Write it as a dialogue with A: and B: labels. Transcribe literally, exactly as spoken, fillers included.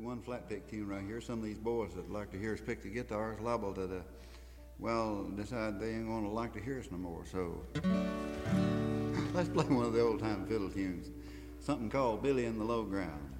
A: one flat pick tune right here. Some of these boys that like to hear us pick the guitars liable to, the, well, decide they ain't gonna like to hear us no more. So let's play one of the old time fiddle tunes. Something called Billy in the Low Ground.